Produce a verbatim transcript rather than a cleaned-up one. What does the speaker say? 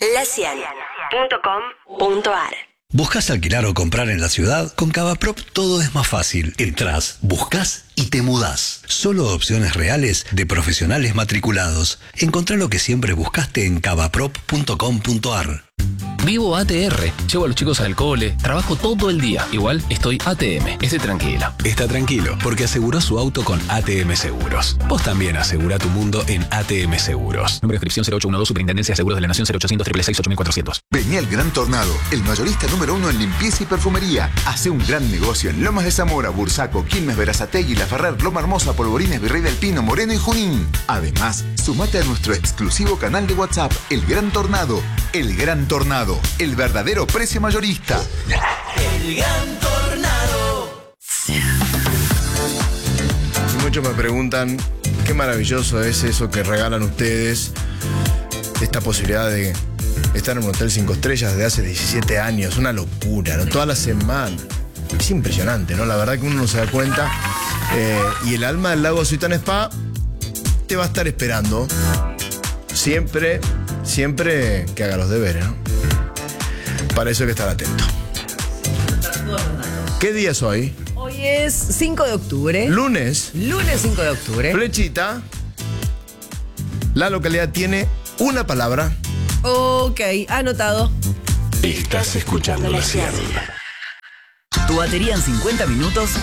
la cian punto com punto ar. ¿Buscas alquilar o comprar en la ciudad? Con Cavaprop todo es más fácil. Entrás, buscas y te mudás. Solo opciones reales de profesionales matriculados. Encontrá lo que siempre buscaste en cavaprop punto com punto ar. Vivo A T R, llevo a los chicos al cole, trabajo todo el día. Igual estoy A T M, esté tranquilo. Está tranquilo, porque aseguró su auto con A T M Seguros. Vos también asegura tu mundo en A T M Seguros. Número de inscripción cero ocho uno dos, Superintendencia de Seguros de la Nación cero ochocientos, seis seis seis, ocho cuatrocientos. Vení al Gran Tornado, el mayorista número uno en limpieza y perfumería. Hace un gran negocio en Lomas de Zamora, Bursaco, Quilmes, Berazategui, La Ferrer, Loma Hermosa, Polvorines, Virrey del Pino, Moreno y Junín. Además, sumate a nuestro exclusivo canal de WhatsApp, El Gran Tornado. El Gran Tornado, el verdadero precio mayorista. El Gran Tornado. Muchos me preguntan qué maravilloso es eso que regalan ustedes, esta posibilidad de estar en un hotel cinco estrellas desde hace diecisiete años, una locura, ¿no? Toda la semana. Es impresionante, ¿no? La verdad que uno no se da cuenta. Eh, y el alma del lago Suitán Spa te va a estar esperando siempre, siempre que haga los deberes, ¿no? Para eso hay que estar atento. ¿Qué día es hoy? Hoy es cinco de octubre. Lunes. Lunes cinco de octubre. Flechita. La localidad tiene una palabra. Ok, anotado. Estás escuchando la cian. Tu batería en cincuenta minutos